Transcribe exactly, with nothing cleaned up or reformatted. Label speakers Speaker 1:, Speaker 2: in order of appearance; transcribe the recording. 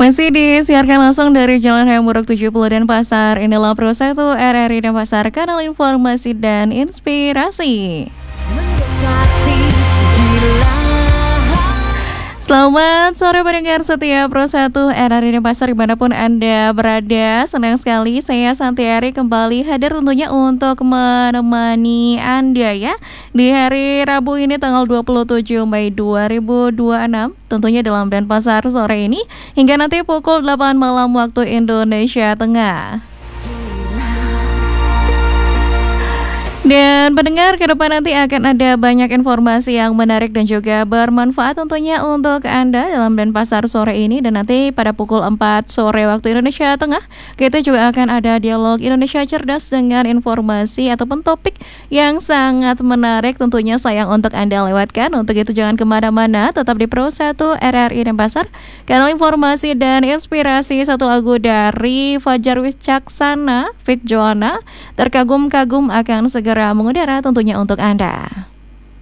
Speaker 1: Masih disiarkan langsung dari Jalan Hayam Buruk tujuh puluh Denpasar. Inilah Pro satu R R I Denpasar, kanal informasi dan inspirasi. Selamat sore pendengar setia Pro satu R R I Denpasar dimanapun Anda berada. Senang sekali saya Santiari kembali hadir tentunya untuk menemani Anda ya di hari Rabu ini tanggal dua puluh tujuh Mei dua ribu dua puluh enam, tentunya dalam Denpasar sore ini hingga nanti pukul delapan malam waktu Indonesia Tengah. Dan pendengar, ke depan nanti akan ada banyak informasi yang menarik dan juga bermanfaat tentunya untuk Anda dalam Denpasar sore ini. Dan nanti pada pukul empat sore waktu Indonesia Tengah, kita juga akan ada dialog Indonesia Cerdas dengan informasi ataupun topik yang sangat menarik, tentunya sayang untuk Anda lewatkan. Untuk itu jangan kemana-mana, tetap di Pro satu R R I Denpasar, kanal informasi dan inspirasi. Satu lagu dari Fajar Wicaksana, Fit Joanna, Terkagum-kagum akan segera mengudara tentunya untuk Anda.